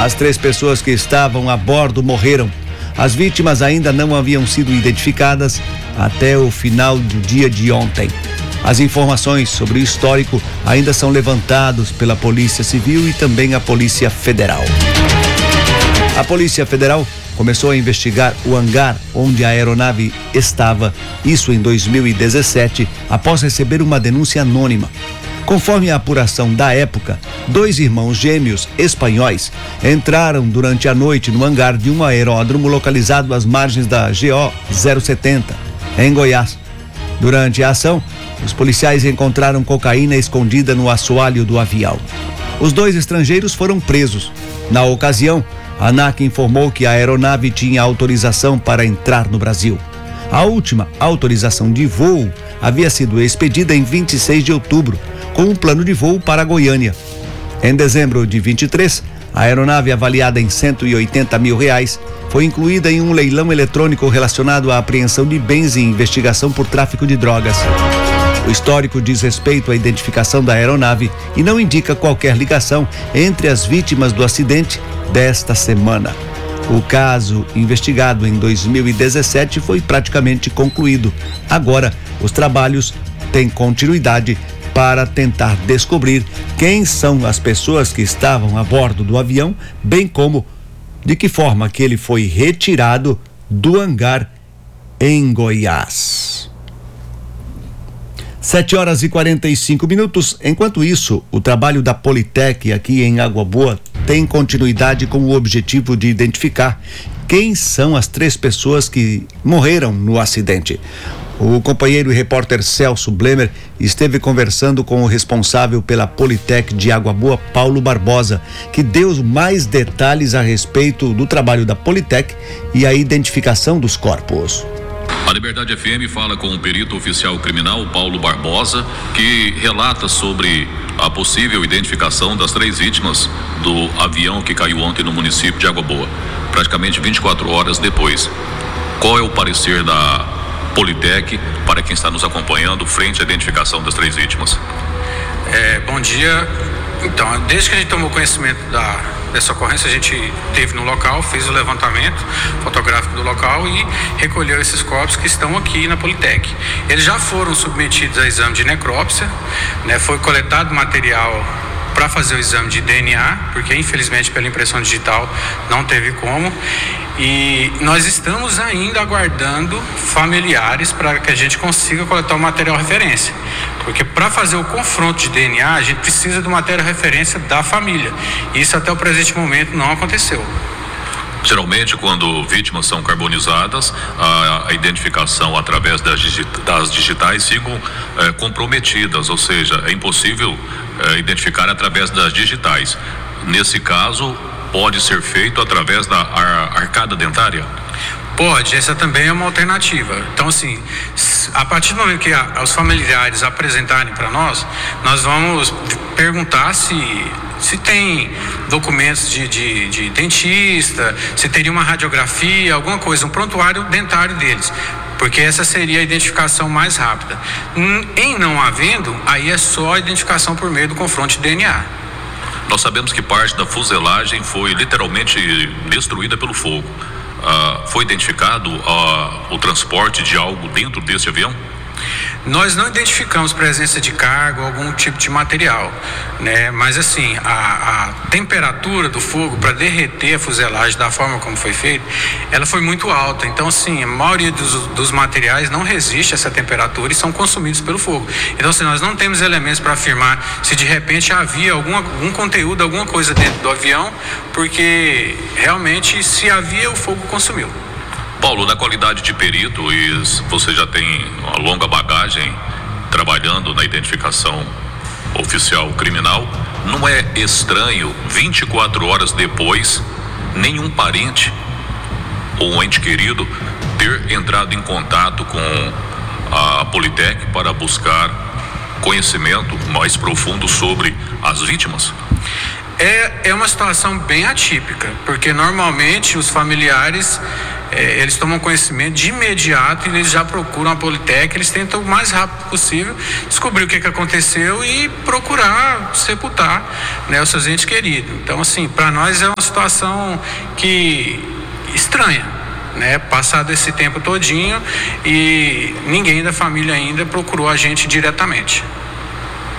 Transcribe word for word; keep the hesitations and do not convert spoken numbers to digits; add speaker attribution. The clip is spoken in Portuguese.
Speaker 1: As três pessoas que estavam a bordo morreram. As vítimas ainda não haviam sido identificadas até o final do dia de ontem. As informações sobre o histórico ainda são levantadas pela Polícia Civil e também a Polícia Federal. A Polícia Federal começou a investigar o hangar onde a aeronave estava, isso em dois mil e dezessete, após receber uma denúncia anônima. Conforme a apuração da época, dois irmãos gêmeos espanhóis entraram durante a noite no hangar de um aeródromo localizado às margens da G O zero setenta, em Goiás. Durante a ação, os policiais encontraram cocaína escondida no assoalho do avião. Os dois estrangeiros foram presos. Na ocasião, a ANAC informou que a aeronave tinha autorização para entrar no Brasil. A última autorização de voo havia sido expedida em vinte e seis de outubro, com um plano de voo para Goiânia. Em dezembro de vinte e três, a aeronave, avaliada em cento e oitenta mil reais, foi incluída em um leilão eletrônico relacionado à apreensão de bens e investigação por tráfico de drogas. O histórico diz respeito à identificação da aeronave e não indica qualquer ligação entre as vítimas do acidente desta semana. O caso, investigado em dois mil e dezessete, foi praticamente concluído. Agora, os trabalhos têm continuidade para tentar descobrir quem são as pessoas que estavam a bordo do avião, bem como de que forma que ele foi retirado do hangar em Goiás. Sete horas e quarenta e cinco minutos. Enquanto isso, o trabalho da Politec aqui em Água Boa tem continuidade com o objetivo de identificar quem são as três pessoas que morreram no acidente. O companheiro e repórter Celso Blemer esteve conversando com o responsável pela Politec de Água Boa, Paulo Barbosa, que deu mais detalhes a respeito do trabalho da Politec e a identificação dos corpos.
Speaker 2: A Liberdade F M fala com o perito oficial criminal Paulo Barbosa, que relata sobre a possível identificação das três vítimas do avião que caiu ontem no município de Água Boa, praticamente vinte e quatro horas depois. Qual é o parecer da Politec para quem está nos acompanhando frente à identificação das três vítimas?
Speaker 3: É, bom dia. Então, desde que a gente tomou conhecimento da, dessa ocorrência, a gente esteve no local, fez o levantamento fotográfico do local e recolheu esses corpos que estão aqui na Politec. Eles já foram submetidos a exame de necrópsia, né? Foi coletado material para fazer o exame de D N A, porque infelizmente pela impressão digital não teve como. E nós estamos ainda aguardando familiares para que a gente consiga coletar o material referência. Porque para fazer o confronto de D N A, a gente precisa do material referência da família. Isso até o presente momento não aconteceu.
Speaker 2: Geralmente, quando vítimas são carbonizadas, a, a identificação através das, digita, das digitais ficam é, comprometidas, ou seja, é impossível é, identificar através das digitais. Nesse caso, pode ser feito através da ar, arcada dentária?
Speaker 3: Pode, essa também é uma alternativa. Então, assim, a partir do momento que a, os familiares apresentarem para nós, nós vamos perguntar se, se tem documentos de, de, de dentista, se teria uma radiografia, alguma coisa, um prontuário dentário deles, porque essa seria a identificação mais rápida. Em não havendo, aí é só a identificação por meio do confronto de D N A.
Speaker 2: Nós sabemos que parte da fuselagem foi literalmente destruída pelo fogo. Ah, foi identificado ah, o transporte de algo dentro desse avião?
Speaker 3: Nós não identificamos presença de carga ou algum tipo de material, né? Mas assim, a, a temperatura do fogo para derreter a fuselagem da forma como foi feito, ela foi muito alta. Então, assim, a maioria dos, dos materiais não resiste a essa temperatura e são consumidos pelo fogo. Então, assim, nós não temos elementos para afirmar se de repente havia alguma, algum conteúdo, alguma coisa dentro do avião, porque realmente, se havia, o fogo consumiu.
Speaker 2: Paulo, na qualidade de perito, e você já tem uma longa bagagem trabalhando na identificação oficial criminal, não é estranho, vinte e quatro horas depois, nenhum parente ou um ente querido ter entrado em contato com a Politec para buscar conhecimento mais profundo sobre as vítimas?
Speaker 3: É, é uma situação bem atípica, porque normalmente os familiares é, eles tomam conhecimento de imediato e eles já procuram a Politec, eles tentam o mais rápido possível descobrir o que, que aconteceu e procurar sepultar, né, os seus entes queridos. Então, assim, para nós é uma situação que estranha, né, passado esse tempo todinho e ninguém da família ainda procurou a gente diretamente.